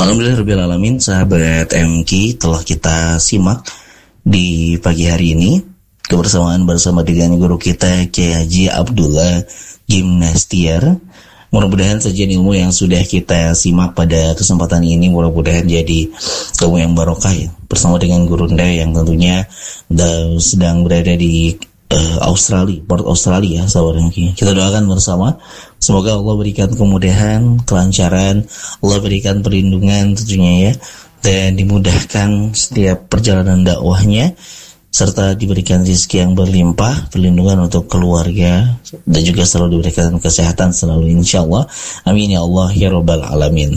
Alhamdulillahirrahmanirrahim, sahabat MK, telah kita simak di pagi hari ini kebersamaan bersama dengan guru kita Kiai Haji Abdullah Gimnastiar. Mudah-mudahan sajian ilmu yang sudah kita simak pada kesempatan ini mudah-mudahan jadi ilmu yang barokah ya, bersama dengan gurunda yang tentunya sedang berada di Australia, Port Australia, sahabat MK. Kita doakan bersama, semoga Allah berikan kemudahan, kelancaran, Allah berikan perlindungan tentunya ya, dan dimudahkan setiap perjalanan dakwahnya, serta diberikan rezeki yang berlimpah, perlindungan untuk keluarga, dan juga selalu diberikan kesehatan selalu insyaallah. Amin ya Allah ya Rabbal Alamin.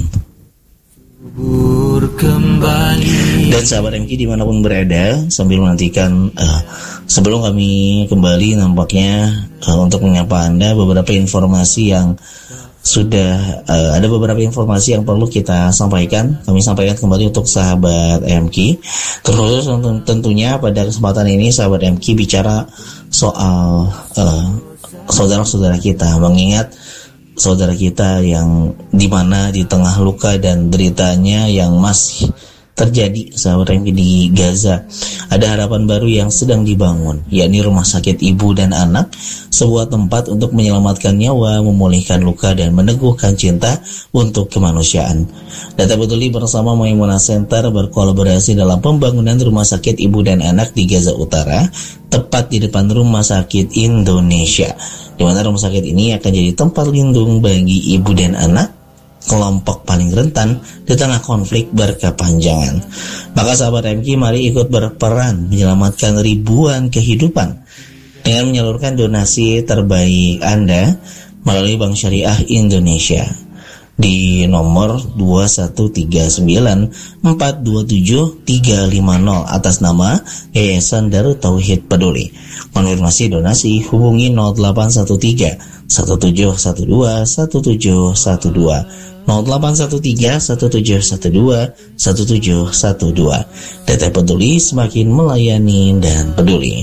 Dan sahabat MK dimanapun berada, sambil menantikan sebelum kami kembali nampaknya untuk menyapa Anda, beberapa informasi yang sudah ada beberapa informasi yang perlu kita sampaikan. Kami sampaikan kembali untuk sahabat MK. Terus tentunya pada kesempatan ini sahabat MK bicara soal saudara-saudara kita, mengingat saudara kita yang dimana di tengah luka dan deritanya yang masih terjadi sahabat MK di Gaza. Ada harapan baru yang sedang dibangun, yakni rumah sakit ibu dan anak, sebuah tempat untuk menyelamatkan nyawa, memulihkan luka dan meneguhkan cinta untuk kemanusiaan. Data Betuli bersama Maimunah Center berkolaborasi dalam pembangunan rumah sakit ibu dan anak di Gaza Utara, tepat di depan Rumah Sakit Indonesia, di mana rumah sakit ini akan jadi tempat lindung bagi ibu dan anak, kelompok paling rentan di tengah konflik berkepanjangan. Maka sahabat MK, mari ikut berperan menyelamatkan ribuan kehidupan dengan menyalurkan donasi terbaik Anda melalui Bank Syariah Indonesia di nomor 2139427 atas nama Yayasan Darut Tauhid Peduli. Konfirmasi donasi hubungi 0813 1712 1712 0813 1712 1712. Data Peduli semakin melayani dan peduli.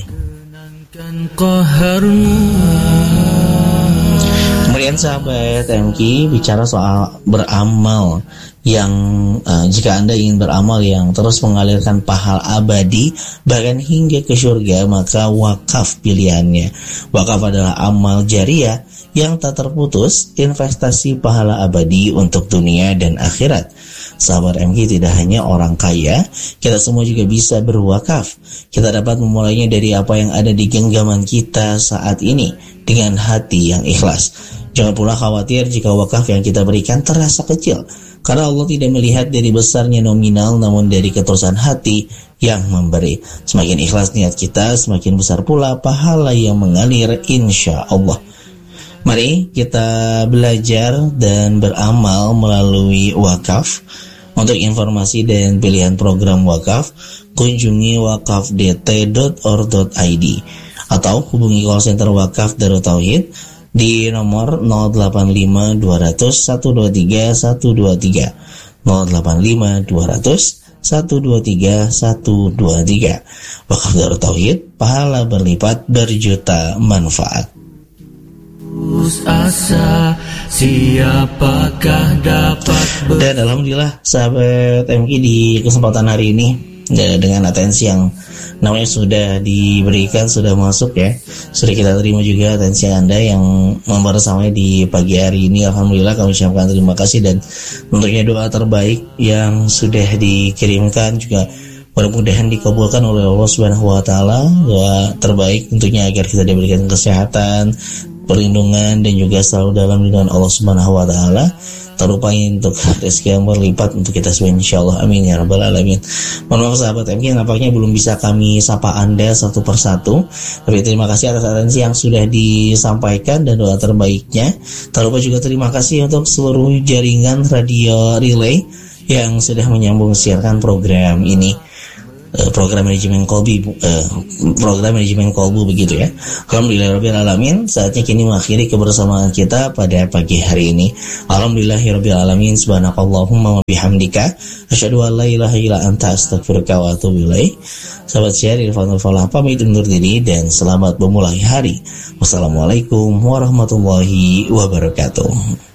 Kemudian sahabat MK bicara soal beramal yang jika Anda ingin beramal yang terus mengalirkan pahala abadi bahkan hingga ke surga, maka wakaf pilihannya. Wakaf adalah amal jariah yang tak terputus, investasi pahala abadi untuk dunia dan akhirat. Sahabat MK, tidak hanya orang kaya, kita semua juga bisa berwakaf. Kita dapat memulainya dari apa yang ada di genggaman kita saat ini dengan hati yang ikhlas. Jangan pula khawatir jika wakaf yang kita berikan terasa kecil, karena Allah tidak melihat dari besarnya nominal, namun dari ketulusan hati yang memberi. Semakin ikhlas niat kita, semakin besar pula pahala yang mengalir insya Allah. Mari kita belajar dan beramal melalui wakaf. Untuk informasi dan pilihan program wakaf, kunjungi wakafdt.or.id atau hubungi call center wakaf Darut Tauhid di nomor 085 200 123 123 085 200 123 123. Wakaf Darut Tauhid, pahala berlipat berjuta manfaat. Asa siapakah dapat Dan alhamdulillah sahabat MK, di kesempatan hari ini dengan atensi yang namanya sudah diberikan, sudah masuk ya, sudah kita terima juga atensi Anda yang membersamai di pagi hari ini. Alhamdulillah kami ucapkan terima kasih, dan tentunya doa terbaik yang sudah dikirimkan juga mudah-mudahan dikabulkan oleh Allah Subhanahu wa taala. Doa terbaik tentunya agar kita diberikan kesehatan, perlindungan, dan juga selalu dalam lindungan Allah Subhanahu wa taala, terlupain untuk rezeki yang berlipat untuk kita semua insyaallah. Amin ya rabbal alamin. Mohon maaf sahabat MK, nampaknya belum bisa kami sapa Anda satu persatu, tapi terima kasih atas atensi yang sudah disampaikan dan doa terbaiknya. Tak lupa juga terima kasih untuk seluruh jaringan radio relay yang sudah menyambung siarkan program ini, program manajemen kolbu begitu ya. Alhamdulillahirabbil alamin. Saatnya kini mengakhiri kebersamaan kita pada pagi hari ini. Alhamdulillahirabbil alamin. Subhanakallahumma wa bihamdika asyhadu an la ilaha illa anta astaghfiruka wa atubu ilaik. Sahabat share Irfanul Falah pamit undur diri dan selamat memulai hari. Wassalamualaikum warahmatullahi wabarakatuh.